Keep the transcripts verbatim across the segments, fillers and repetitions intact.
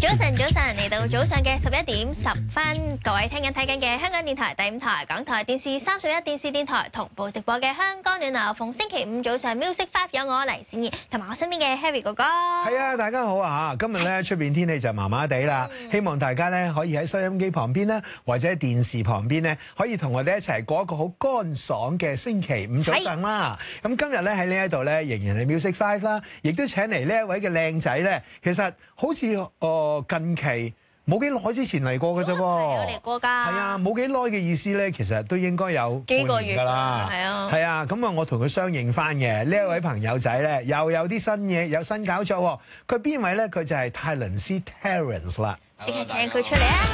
早晨，早晨，嚟到早上嘅十一點十分，各位聽緊睇緊嘅香港電台第五台、港台電視三十一電視電台同步直播嘅香港暖流，逢星期五早上 Music Five 有我黎善儀同埋我身邊嘅 Harry 哥哥。 係啊，大家好啊！今日咧出邊天氣就麻麻地啦，希望大家咧可以喺收音機旁邊啦，或者電視旁邊咧，可以同我哋一齊過一個好乾爽嘅星期五早上啦。咁今日咧喺呢一度咧，仍然係 Music Five 啦，亦都請嚟呢一位嘅靚仔咧，其實好似誒。近期冇幾耐之前嚟過嘅啫噃， 有嚟過㗎。係啊，冇幾耐嘅意思咧，其實都應該有幾個月㗎啦。 係啊， 係啊，咁啊，我同佢相認翻嘅呢一位朋友仔咧，又有啲新嘢，有新搞作喎。佢邊位咧？佢就係泰倫斯 Terence 啦。 即刻請佢出嚟啊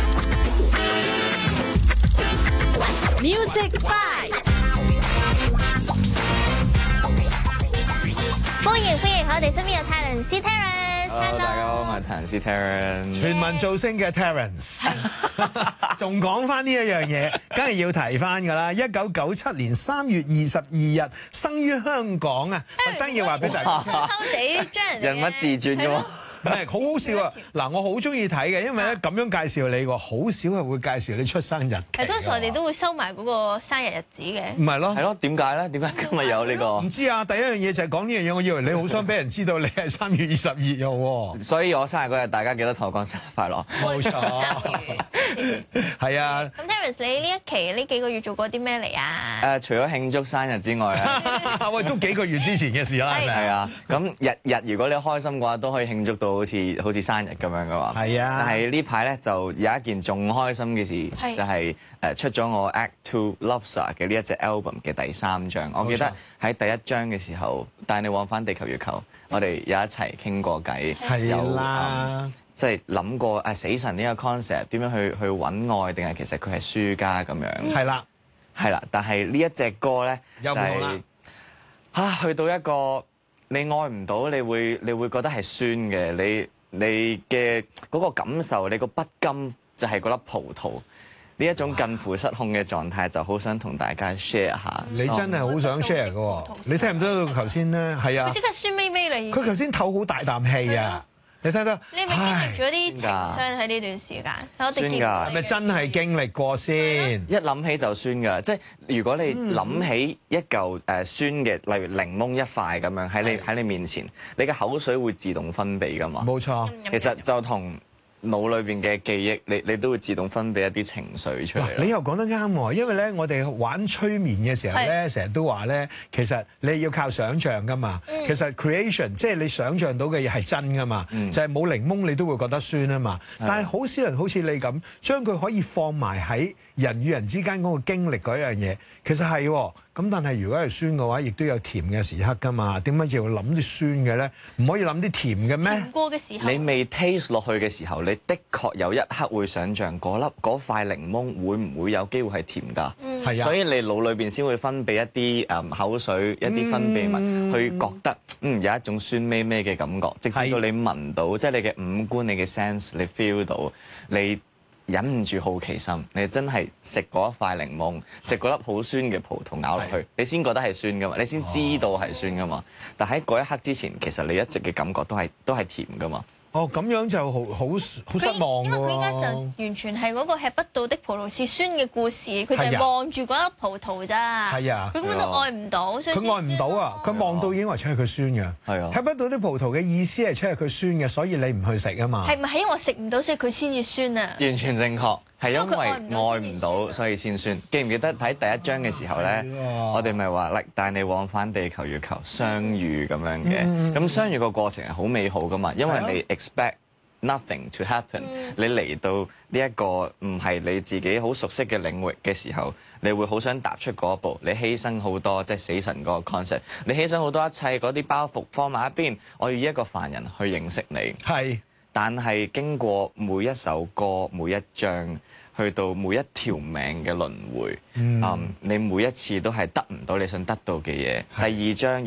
！Music Five， 歡迎歡迎，我哋身邊有泰倫斯 Terence。 Hello， 大家好，我係泰倫斯 Terence， 全民造星嘅 Terence， 仲講翻呢一樣嘢，梗係要提翻㗎啦。一九九七年三月二十二日生於香港啊，特登要話俾大家聽， 偷地將人人物自傳㗎嘛。 唔係好好笑啊！嗱，我好中意睇嘅，因為咧咁樣介紹你喎，好少係會介紹你出生日期。 係通常我哋都會收埋嗰個生日日子嘅。 唔係咯， 係咯，點解咧？點解今日有呢個？ 唔知啊！第一樣嘢就係講呢樣嘢，我以為你好想俾人知道你係三月二十二日喎。 所以我生日嗰日，大家記得同我講生日快樂。 冇錯。係啊。 咁 Terence，你呢一期呢幾個月做過啲咩嚟啊？ 誒，除咗慶祝生日之外咧， 喂，都幾個月之前嘅事啦，係咪？ 係啊。咁日日如果你開心嘅話，都可以慶祝到好似好似生日咁樣嘅嘛。 係啊。 但係呢排咧就有一件仲開心嘅事，就係誒出咗我 Act Two Lovesaw 嘅呢一隻 album 嘅第三張。我記得喺第一張嘅時候，帶你往返地球月球，我哋有一齊傾過偈， 係啦， 即係諗過誒死神呢個 concept 點樣去去揾愛，定係其實佢係輸家咁樣。 係啦， 係啦。但係呢一隻歌咧就係啊，去到一個你愛唔到，你會你會覺得係酸嘅，你你嘅嗰個感受，你個不甘就係嗰粒葡萄。呢一種近乎失控嘅狀態，就好想同大家 share 下。 你真係好想 share 嘅喎，你聽唔聽到頭先咧？係啊， 佢即刻酸咪咪嚟。 佢頭先唞好大啖氣啊！你睇得？ 你係咪經歷咗啲情傷喺呢段時間？我哋見係咪真係經歷過先？ 一諗起就酸㗎，即係如果你諗起一嚿誒酸嘅，例如檸檬一塊咁樣喺你喺你面前，你嘅口水會自動分泌㗎嘛？ 冇錯， 其實就同腦裏邊嘅記憶，你你都會自動分泌一啲情緒出嚟。 你又講得啱喎，因為咧，我哋玩催眠嘅時候咧，成日都話咧，其實你要靠想像噶嘛。嗯、其實 creation 即係你想像到嘅嘢係真噶嘛，嗯、就係冇檸檬你都會覺得酸啊嘛。嗯、但係好少人好似你咁，將佢可以放埋喺人與人之間嗰個經歷嗰樣嘢，其實係喎。咁但係如果係酸嘅話，亦都有甜嘅時刻㗎嘛？點解要諗啲酸嘅咧？唔可以諗啲甜嘅咩？ 甜過嘅時候， 你未 taste 落去嘅時候，你的確有一刻會想像嗰粒嗰塊檸檬會唔會有機會係甜㗎？ 嗯， 係啊。所以你腦裏邊先會分泌一啲誒口水、一啲分泌物，嗯、去覺得嗯有一種酸咩咩嘅感覺，直至到你聞到，即係你嘅五官、你嘅 sense，你 feel 到你。忍唔住好奇心，你真係食嗰一塊檸檬，食嗰粒好酸嘅葡萄咬落去，你先覺得係酸噶嘛，你先知道係酸噶嘛。但喺嗰一刻之前，其實你一直嘅感覺都係都係甜噶嘛。 哦，咁樣就好好好失望喎。 因為佢依家就完全係嗰個吃不到的葡萄是酸嘅故事，佢就係望住嗰粒葡萄咋。 係啊， 佢根本都愛唔到，所以佢愛唔到啊！佢望到已經話出係佢酸嘅。 係啊， 吃不到啲葡萄嘅意思係出係佢酸嘅，所以你唔去食啊嘛。 係咪係因為我食唔到，所以佢先至酸啊？ 完全正確，係因為愛唔到，所以先酸。記唔記得睇第一章嘅時候咧，我哋咪話嚟帶你往返地球月球相遇咁樣嘅。咁相遇個過程係好美好噶嘛，因為你 expect nothing to happen，嗯、你嚟到呢一個唔係你自己好熟悉嘅領域嘅時候，你會好想踏出嗰一步，你犧牲好多，即係死神嗰個 concept，你犧牲好多一切嗰啲包袱放埋一邊，我要以一個凡人去認識你。 係， 但係經過每一首歌、每一章，去到每一條命嘅輪迴，嗯，um, 你每一次都係得唔到你想得到嘅嘢。第二章